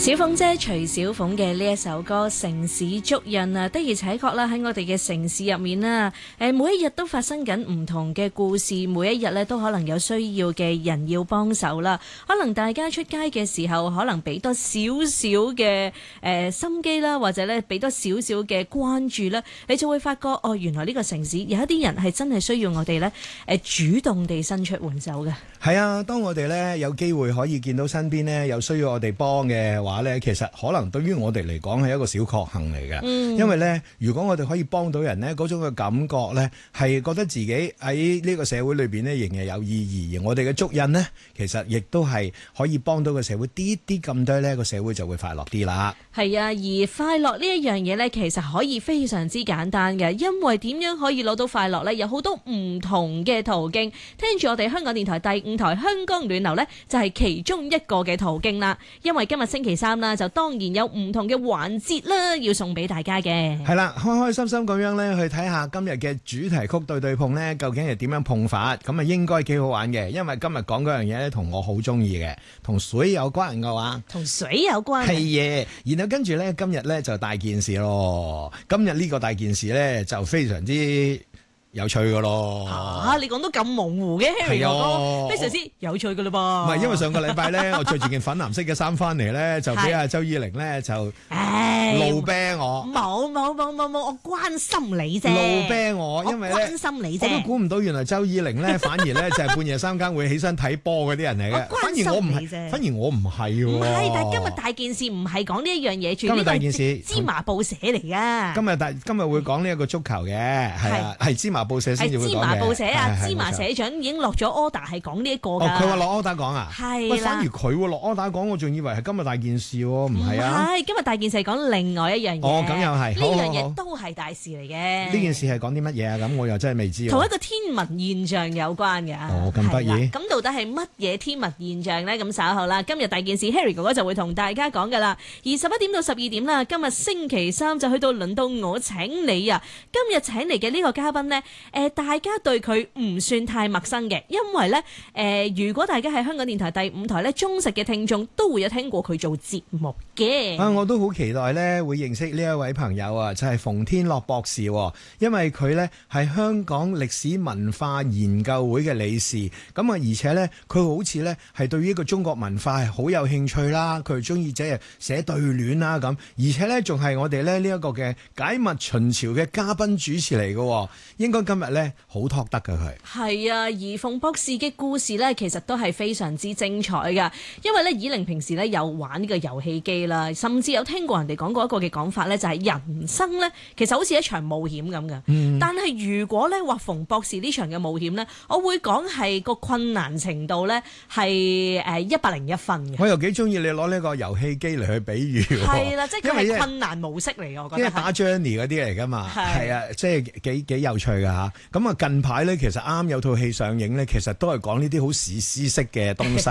小鳳姐徐小鳳嘅呢一首歌《城市足印》啊，的而且確啦，喺我哋嘅城市入面啦，每一日都發生緊唔同嘅故事，每一日咧都可能有需要嘅人要幫手啦。可能大家出街嘅時候，可能俾多少少嘅心機啦，或者咧俾多少少嘅關注啦，你就會發覺哦，原來呢個城市有一啲人係真係需要我哋咧主動地伸出援手嘅。 係啊，當我哋咧有機會可以見到身邊咧有需要我哋幫嘅話咧，其實可能對於我哋嚟講係一個小確幸嚟嘅。因為咧，如果我哋可以幫到人咧，嗰種嘅感覺咧係覺得自己喺呢個社會裏邊咧仍然有意義，而我哋嘅足印咧，其實亦都係可以幫到個社會啲啲咁多咧，個社會就會快樂啲啦。 係啊，而快樂呢一樣嘢咧，其實可以非常之簡單嘅，因為點樣可以攞到快樂咧？有好多唔同嘅途徑。聽住我哋香港電台第5台香港暖流咧，就係其中一個嘅途徑啦。因為今日星期三啦，就當然有唔同嘅環節啦，要送俾大家嘅。 係啦，開開心心咁樣咧去睇下今日嘅主題曲對對碰咧，究竟係點樣碰法？咁啊應該幾好玩嘅，因為今日講嗰樣嘢咧，同我好中意嘅，同水有關嘅話， 同水有關係嘅。然後跟住咧，今日咧就大件事咯。今日呢個大件事咧就非常之有趣噶咯。 你講到咁模糊嘅 Harry 哥哥，非常之有趣噶嘞噃。 唔係，因為上個禮拜咧，我着住件粉藍色嘅衫翻嚟咧，就俾阿周依玲咧就怒啤我。 冇，我關心你啫。 怒啤我，因為咧關心你啫。 我都估唔到，原來周依玲咧反而咧就係半夜3更會起身睇波嗰啲人嚟嘅。反而我唔係，反而我唔係喎。 唔係，但係今日大件事唔係講呢一樣嘢， 今日大件事芝麻報社嚟噶。 今日會講呢一個足球嘅，係啊，係芝麻報社先至會講嘅。 芝麻報社啊，芝麻社長已經落咗 order 係講呢一個㗎。 佢話落 order 講啊？ 係啦。 反而佢落 order 講，我仲以為係今日大件事喎，唔係啊？ 係今日大件事係講另外一樣嘢。 咁又係。 呢樣嘢都係大事嚟嘅。 呢件事係講啲乜嘢啊？咁我又真係未知。 同一個天文現象有關嘅。 咁得意。 咁到底係乜嘢天文現象咧？咁稍後啦，今日大件事 Harry 哥哥就會同大家講㗎啦。而11點到12點啦，今日星期三就去到輪到我請你啊！今日請嚟嘅呢個嘉賓呢，大家對佢唔算太陌生嘅，因為呢，如果大家喺香港電台第5台呢，忠實嘅聽眾都會有聽過佢做節目嘅。 我都好期待呢會認識呢一位朋友啊，就係馮天樂博士，因為佢呢係香港歷史文化研究會嘅理事，咁啊而且呢，佢好似呢係對於呢個中國文化係好有興趣啦，佢中意即係寫對聯啦咁，而且呢，仲係我哋呢一個嘅解密秦朝嘅嘉賓主持嚟嘅，應該今日呢好 talk 得㗎佢。 係啊，而馮博士嘅故事呢，其實都係非常之精彩㗎，因為呢，以玲平時呢有玩呢個遊戲機啦，甚至有聽過人哋講過一個嘅講法呢，就係人生呢其實好似一場冒險咁嘅。但係如果呢話馮博士呢場嘅冒險呢，我會講係個困難程度呢係101分嘅。 我又幾中意你攞呢個遊戲機嚟去比喻。 係啦，即係佢係困難模式嚟嘅，我覺得。 因為打 Journey 嗰啲嚟㗎嘛，係啊，即係幾有趣㗎嚇。咁啊近排咧，其實啱有套戲上映咧，其實都係講呢啲好史詩式嘅東西。